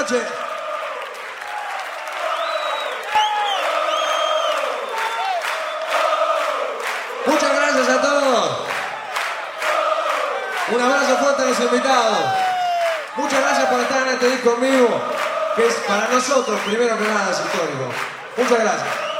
noche. Muchas gracias a todos. Un abrazo fuerte a los invitados. Muchas gracias por estar en este disco en vivo, que es para nosotros, primero que nada, es histórico. Muchas gracias.